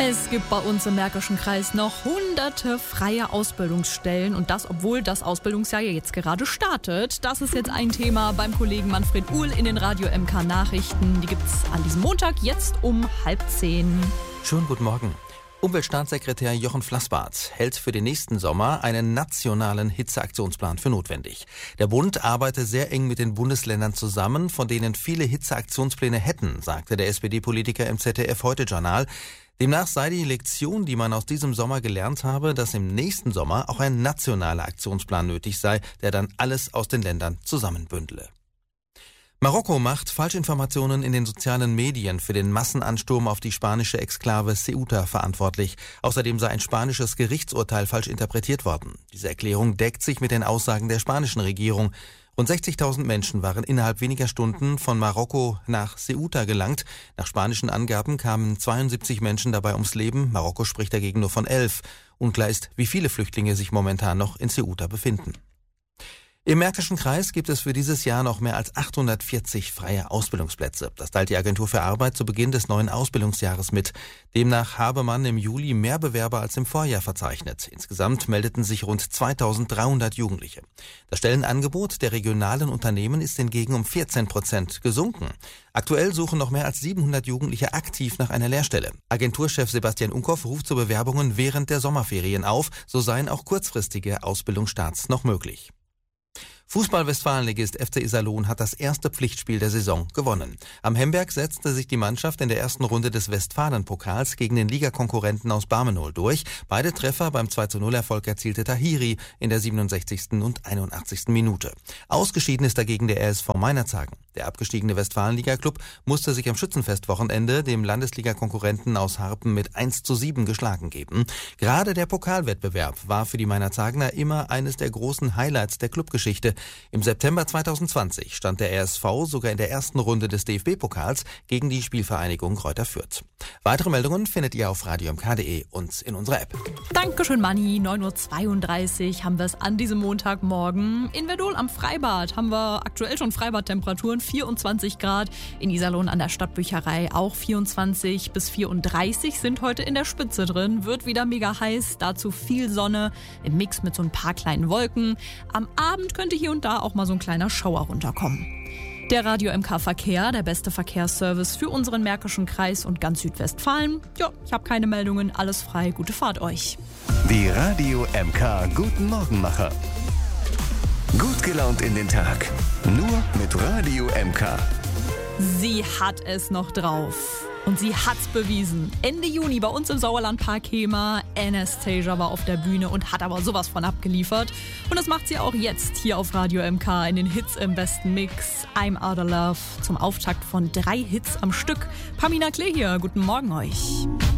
Es gibt bei uns im Märkischen Kreis noch hunderte freie Ausbildungsstellen und das, obwohl das Ausbildungsjahr ja jetzt gerade startet. Das ist jetzt ein Thema beim Kollegen Manfred Uhl in den Radio MK Nachrichten. Die gibt's an diesem Montag jetzt um 9:30. Schönen guten Morgen. Umweltstaatssekretär Jochen Flassbart hält für den nächsten Sommer einen nationalen Hitzeaktionsplan für notwendig. Der Bund arbeite sehr eng mit den Bundesländern zusammen, von denen viele Hitzeaktionspläne hätten, sagte der SPD-Politiker im ZDF-Heute-Journal. Demnach sei die Lektion, die man aus diesem Sommer gelernt habe, dass im nächsten Sommer auch ein nationaler Aktionsplan nötig sei, der dann alles aus den Ländern zusammenbündele. Marokko macht Falschinformationen in den sozialen Medien für den Massenansturm auf die spanische Exklave Ceuta verantwortlich. Außerdem sei ein spanisches Gerichtsurteil falsch interpretiert worden. Diese Erklärung deckt sich mit den Aussagen der spanischen Regierung. Rund 60.000 Menschen waren innerhalb weniger Stunden von Marokko nach Ceuta gelangt. Nach spanischen Angaben kamen 72 Menschen dabei ums Leben. Marokko spricht dagegen nur von 11. Unklar ist, wie viele Flüchtlinge sich momentan noch in Ceuta befinden. Im Märkischen Kreis gibt es für dieses Jahr noch mehr als 840 freie Ausbildungsplätze. Das teilt die Agentur für Arbeit zu Beginn des neuen Ausbildungsjahres mit. Demnach habe man im Juli mehr Bewerber als im Vorjahr verzeichnet. Insgesamt meldeten sich rund 2.300 Jugendliche. Das Stellenangebot der regionalen Unternehmen ist hingegen um 14% gesunken. Aktuell suchen noch mehr als 700 Jugendliche aktiv nach einer Lehrstelle. Agenturchef Sebastian Unkoff ruft zu Bewerbungen während der Sommerferien auf. So seien auch kurzfristige Ausbildungsstarts noch möglich. Fußball-Westfalenligist FC Iserlohn hat das erste Pflichtspiel der Saison gewonnen. Am Hemberg setzte sich die Mannschaft in der ersten Runde des Westfalen-Pokals gegen den Ligakonkurrenten aus Barmenol durch. Beide Treffer beim 2:0-Erfolg erzielte Tahiri in der 67. und 81. Minute. Ausgeschieden ist dagegen der RSV Meinerzhagen. Der abgestiegene Westfalenliga-Klub musste sich am Schützenfestwochenende dem Landesliga-Konkurrenten aus Harpen mit 1:7 geschlagen geben. Gerade der Pokalwettbewerb war für die Meinerzhagener immer eines der großen Highlights der Clubgeschichte. Im September 2020 stand der RSV sogar in der ersten Runde des DFB-Pokals gegen die Spielvereinigung Greuther Fürth. Weitere Meldungen findet ihr auf radiomk.de und in unserer App. Dankeschön, Manni. 9:32 Uhr haben wir es an diesem Montagmorgen. In Verdol am Freibad haben wir aktuell schon Freibadtemperaturen, 24 Grad. In Iserlohn an der Stadtbücherei auch 24 bis 34 sind heute in der Spitze drin. Wird wieder mega heiß, dazu viel Sonne im Mix mit so ein paar kleinen Wolken. Am Abend könnte hier und da auch mal so ein kleiner Schauer runterkommen. Der Radio MK Verkehr, der beste Verkehrsservice für unseren Märkischen Kreis und ganz Südwestfalen. Ja, ich habe keine Meldungen, alles frei, gute Fahrt euch. Die Radio MK Guten Morgenmacher. Gut gelaunt in den Tag. Nur mit Radio MK. Sie hat es noch drauf. Und sie hat's bewiesen. Ende Juni bei uns im Sauerlandpark Hemer. Anastasia war auf der Bühne und hat aber sowas von abgeliefert. Und das macht sie auch jetzt hier auf Radio MK in den Hits im besten Mix. I'm Outta Love zum Auftakt von 3 Hits am Stück. Pamina Klee hier, guten Morgen euch.